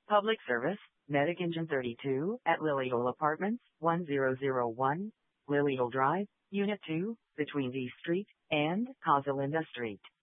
Public service, Medic Engine 32 at Liliole Apartments, 1001, Liliole Drive, Unit 2, between D Street and Casalinda Street.